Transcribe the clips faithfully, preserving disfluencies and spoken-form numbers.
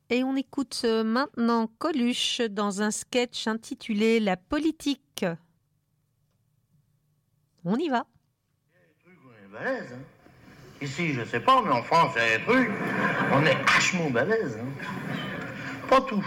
Et on écoute maintenant Coluche dans un sketch intitulé La politique. On y va. Il y a des trucs où on est balèze. Hein. Ici, je sais pas, mais en France, il y a des trucs, on est vachement balèze. Hein. Pas tout.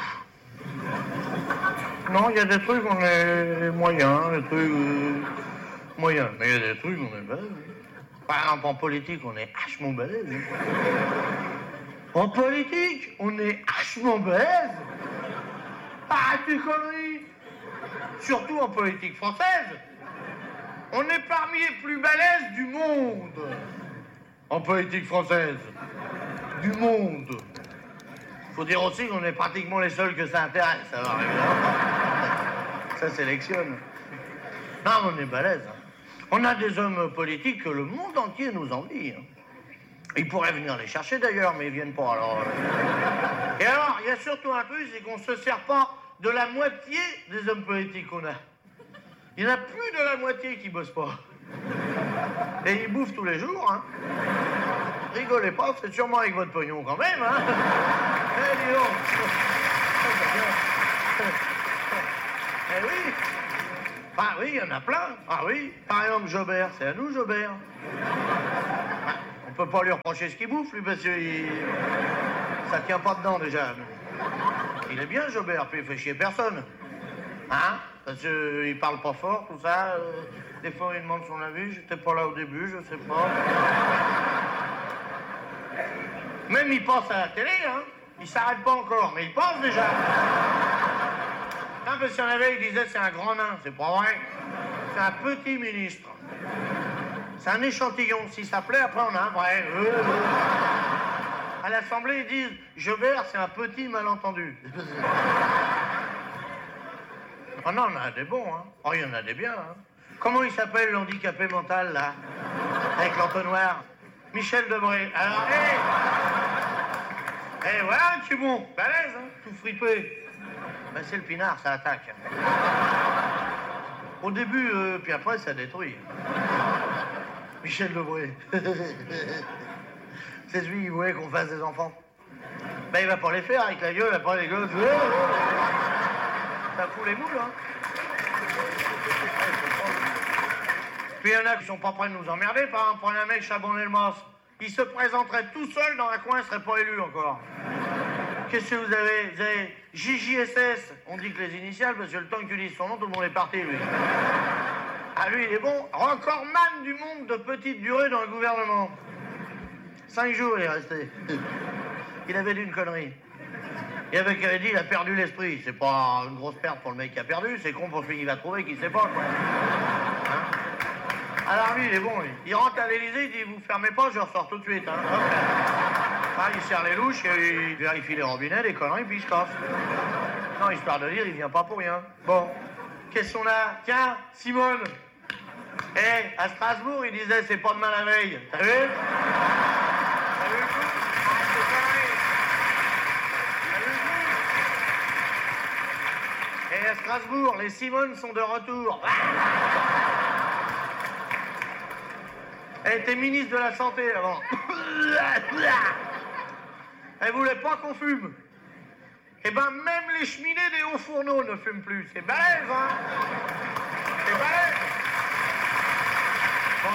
Non, il y a des trucs, on est moyens, des trucs euh, moyens. Mais il y a des trucs, on est balèze. Par exemple, en politique, on est vachement balèze. Hein. En politique, on est vachement balèze. Ah, tu conneries. Surtout en politique française. On est parmi les plus balèzes du monde. En politique française. Du monde. Faut dire aussi qu'on est pratiquement les seuls que ça intéresse. Ça va arriver. Ça sélectionne. Non, on est balèze. On a des hommes politiques que le monde entier nous envie. Ils pourraient venir les chercher d'ailleurs, mais ils viennent pas alors. Et alors, il y a surtout un truc, c'est qu'on se sert pas de la moitié des hommes politiques qu'on a. Il y en a plus de la moitié qui bossent pas. Et ils bouffent tous les jours, hein. Rigolez pas, c'est sûrement avec votre pognon quand même, hein. Eh, dis donc. Eh oui. Ah oui, il y en a plein. Ah oui. Par exemple, Jobert, c'est à nous, Jobert. On peut pas lui reprocher ce qu'il bouffe, lui, parce que il... ça tient pas dedans, déjà. Il est bien, Jobert, puis il fait chier personne. Hein? Parce qu'il parle pas fort, tout ça. Euh, des fois, il demande son avis. J'étais pas là au début, je sais pas. Même il pense à la télé, hein. Il s'arrête pas encore, mais il pense déjà. Non, parce qu'il y en avait, il disait c'est un grand nain. C'est pas vrai. C'est un petit ministre. C'est un échantillon. Si ça plaît, après on a un vrai. Euh, à l'Assemblée, ils disent Jobert, c'est un petit malentendu. Oh non, on en a des bons, hein. Oh, il y en a des biens, hein. Comment il s'appelle l'handicapé mental, là? Avec l'entonnoir? Michel Debré. Alors, hé hey hey, voilà, tu es bon. Balèze, hein, tout fripé. Ben, c'est le pinard, ça attaque. Au début, euh, puis après, ça détruit. Michel Debré. C'est celui qui voulait qu'on fasse des enfants. Ben, il va pas les faire avec la gueule, après les gosses. Ça fout les moules, hein. Puis il y en a qui sont pas prêts de nous emmerder. Par exemple, prenez un mec Chabon-Delmas. Il se présenterait tout seul dans un coin, il serait pas élu encore. Qu'est-ce que vous avez? Vous avez J J S S. On dit que les initiales, parce que le temps que tu dises son nom, tout le monde est parti, lui. Ah, lui, il est bon. Recordman du monde de petite durée dans le gouvernement. Cinq jours, il est resté. Il avait dit une connerie. Il y avait qui avait dit, il a perdu l'esprit. C'est pas une grosse perte pour le mec qui a perdu, c'est con pour celui qui va trouver, qui sait pas, quoi. Hein? Alors lui, il est bon, lui. Il rentre à l'Élysée, il dit, vous fermez pas, je ressors tout de suite, hein. Ah, il serre les louches, il vérifie les robinets, les conneries, puis il se casse. Non, histoire de dire, il vient pas pour rien. Bon, qu'est-ce qu'on a? Tiens, Simone. Eh, hey, à Strasbourg, il disait, c'est pas demain la veille. T'as vu? T'as vu le coup? Ah, c'est pareil. Et à Strasbourg, les Simones sont de retour. Elle était ministre de la Santé avant. Elle voulait pas qu'on fume. Eh ben, même les cheminées des hauts fourneaux ne fument plus. C'est balèze, hein? C'est balèze. Bon.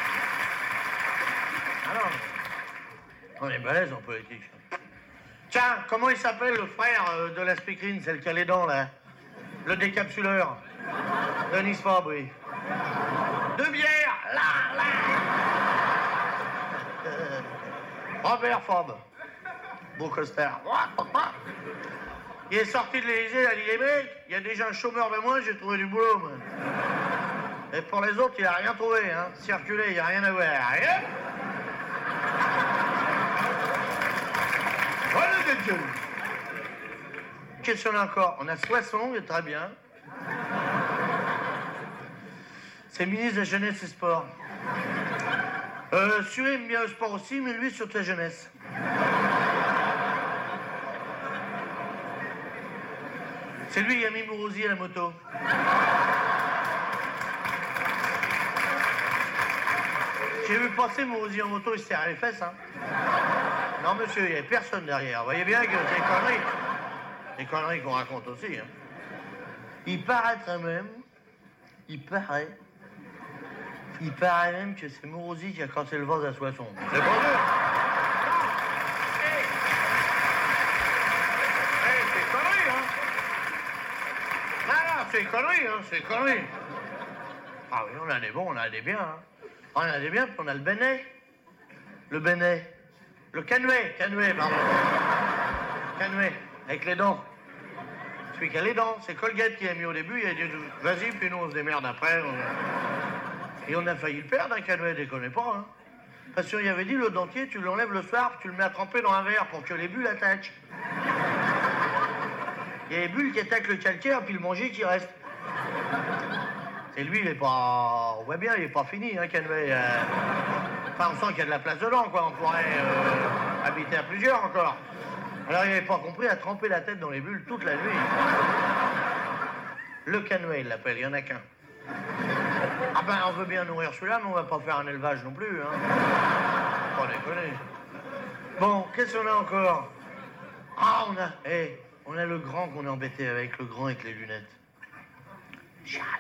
Alors, on est balèze en politique. Tiens, comment il s'appelle le frère de la speakerine, celle qui a les dents, là? Le décapsuleur. Denis Fabre, oui. Deux bières, là, là. Euh, Robert Fabre. Beau costard. Il est sorti de l'Élysée, il a dit, les mecs, il y a déjà un chômeur de moins, j'ai trouvé du boulot, moi. Et pour les autres, il a rien trouvé, hein. Circuler, il n'y a rien à voir. Rien. Voilà des gueules. Qu'est-ce qu'on a encore? On a Soissons, il est très bien. C'est ministre de la Jeunesse et Sport. Euh, Sué aime bien le sport aussi, mais lui, surtout la jeunesse. C'est lui qui a mis Mourouzi à la moto. J'ai vu passer Mourouzi en moto, il se serrait les fesses, hein. Non, monsieur, il n'y avait personne derrière. Vous voyez bien que c'est des conneries. Des conneries qu'on raconte aussi. Hein. Il paraîtrait même, il paraît, il paraît même que c'est Morosi qui a cassé le vase à Soissons. C'est pas vrai. Hey. Hey, c'est des conneries, hein. Non, non, c'est des conneries, hein, c'est des conneries. Ah oui, on a des bons, on a des biens, hein. On a des biens, puis on a le Bénet. Le Bénet. Le Canouet, Canouet, pardon. Canouet, avec les dents. Celui qui a les dents, c'est Colgate qui l'a mis au début, il a dit vas-y, puis nous on se démerde après. On... Et on a failli le perdre, un Canouet, déconnez pas, hein. Parce qu'il avait dit le dentier, tu l'enlèves le soir, tu le mets à tremper dans un verre pour que les bulles attaquent. Il y a les bulles qui attaquent le calcaire, puis le manger qui reste. Et lui, il est pas... On voit bien, il est pas fini, hein, Canouet. Euh... Enfin, on sent qu'il y a de la place dedans, quoi. On pourrait euh, habiter à plusieurs encore. Alors, il n'avait pas compris à tremper la tête dans les bulles toute la nuit. Le Canouet, il l'appelle, il n'y en a qu'un. Ah ben, on veut bien nourrir celui-là, mais on va pas faire un élevage non plus, hein. Pas déconner. Bon, qu'est-ce qu'on a encore? Ah, on a... Eh, hey, on a le grand qu'on est embêté avec, le grand avec les lunettes. Chirac.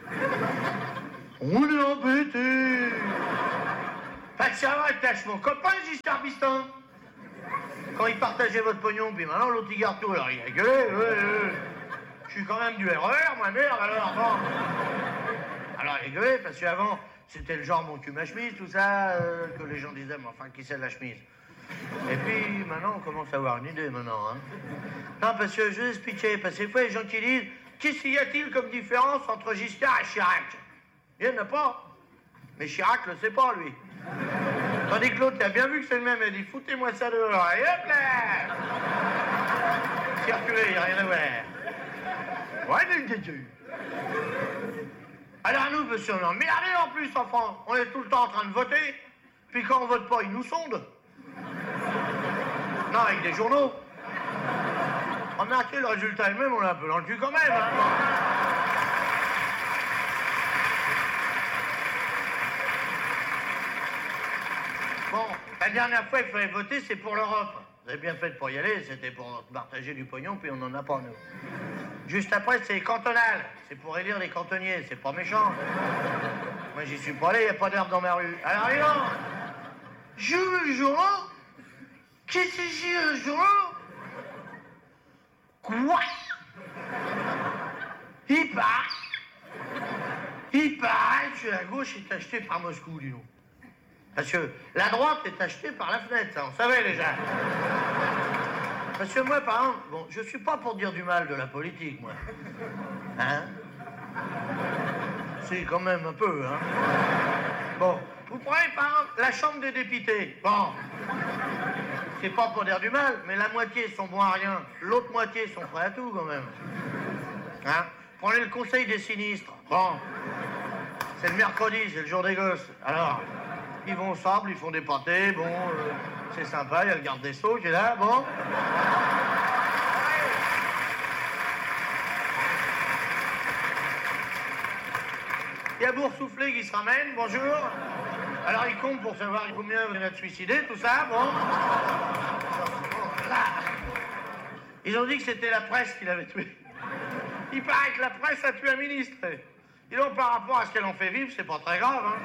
On est embêté. Pas de savoir, tâche mon copain, Giscard d'Estaing. Quand il partageait votre pognon, puis maintenant l'autre il garde tout, alors il a gueulé. Ouais, ouais. Je suis quand même du R E R, moi, merde, alors bon. Alors il a gueulé, parce qu'avant, c'était le genre mon cul ma chemise, tout ça, euh, que les gens disaient, mais enfin, qui c'est la chemise? Et puis maintenant, on commence à avoir une idée maintenant. Hein. Non, parce que je vais expliquer, parce que des fois, les gens qui disent, qu'est-ce qu'il y a-t-il comme différence entre Giscard et Chirac? Il n'y en a pas. Mais Chirac le sait pas, lui. Tandis que l'autre, il a bien vu que c'est le même, il a dit, foutez-moi ça dehors, et hop là! Circulez, il n'y a rien à voir. Ouais, mais Dieu. Alors nous, monsieur, on est emmerdés en plus, enfant. On est tout le temps en train de voter, puis quand on vote pas, ils nous sondent. Non, avec des journaux. Remarquez, le résultat est le même, on est un peu dans le cul quand même, hein. Bon, la dernière fois qu'il fallait voter, c'est pour l'Europe. Vous avez bien fait de pas y aller, c'était pour partager du pognon, puis on n'en a pas, nous. Juste après, c'est cantonal. C'est pour élire les cantonniers, c'est pas méchant. Moi, j'y suis pas allé, il n'y a pas d'herbe dans ma rue. Alors, dis donc, j'ouvre le journal. Qu'est-ce que c'est un journal? Quoi? Il part. Il part que la gauche est achetée par Moscou, dis donc. Parce que la droite est achetée par la fenêtre, ça, on savait déjà. Parce que moi, par exemple, bon, je suis pas pour dire du mal de la politique, moi. Hein? C'est quand même un peu, hein? Bon, vous prenez, par exemple, la Chambre des députés. Bon. C'est pas pour dire du mal, mais la moitié sont bons à rien. L'autre moitié sont prêts à tout, quand même. Hein? Prenez le Conseil des sinistres. Bon. C'est le mercredi, c'est le jour des gosses. Alors... Ils vont ensemble, ils font des pâtés, bon, euh, c'est sympa, il y a le garde des Sceaux qui est là, bon. Il y a Boursouflé qui se ramène, bonjour. Alors il compte pour savoir combien il y en a de suicidés, tout ça, bon. Là. Ils ont dit que c'était la presse qui l'avait tué. Il paraît que la presse a tué un ministre. Et donc par rapport à ce qu'elle en fait vivre, c'est pas très grave, hein.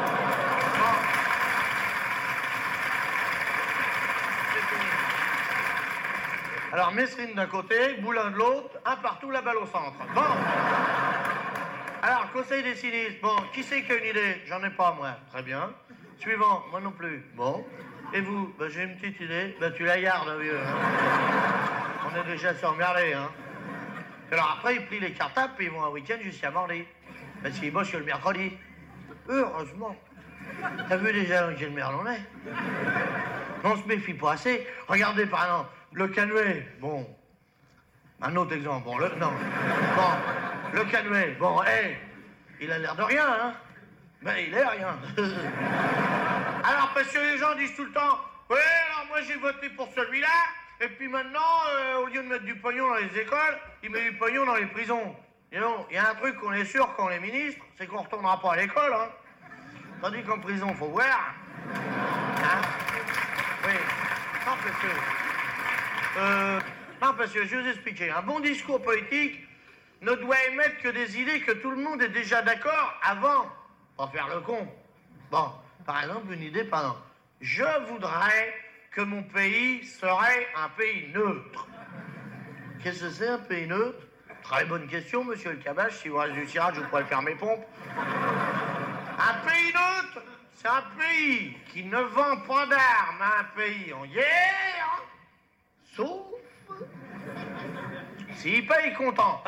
Alors, Messrine d'un côté, Boulin de l'autre, un partout, la balle au centre. Bon. Alors, Conseil des sinistres. Bon, qui c'est qui a une idée? J'en ai pas, moi. Très bien. Suivant, moi non plus. Bon. Et vous? Ben, j'ai une petite idée. Ben, tu la gardes, vieux. Hein. On est déjà s'emmerder, hein. Alors après, ils plient les cartables, puis ils vont un week-end jusqu'à mardi. Parce qu'ils bossent le mercredi. Heureusement. T'as vu déjà dans quelle merde on est? On se méfie pas assez. Regardez, par exemple, le Canouet. Bon. Un autre exemple. Bon, le... Non. Bon. Le Canouet. Bon, hé. Hey, il a l'air de rien, hein? Ben, il est rien. Alors, parce que les gens disent tout le temps, ouais, alors moi j'ai voté pour celui-là, et puis maintenant, euh, au lieu de mettre du pognon dans les écoles, il met du pognon dans les prisons. Et non, il y a un truc qu'on est sûr quand on est ministre, c'est qu'on retournera pas à l'école, hein. Tandis qu'en prison, faut voir. Hein? Oui. parce que... Euh, non, parce que je vais vous expliquer. Un bon discours politique ne doit émettre que des idées que tout le monde est déjà d'accord avant. Pas faire le con. Bon, par exemple, une idée, pardon. Je voudrais que mon pays serait un pays neutre. Qu'est-ce que c'est, un pays neutre? Très bonne question, monsieur le Cabache. Si vous reste du tirage, je pourrais faire mes pompes. Un pays neutre, c'est un pays qui ne vend pas d'armes à un pays en guerre, sauf s'il paye content.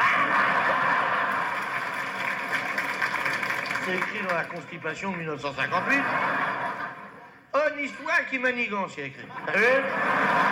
C'est écrit dans la Constitution de mille neuf cent cinquante-huit. Honnête histoire qui manigance, c'est écrit. T'as vu?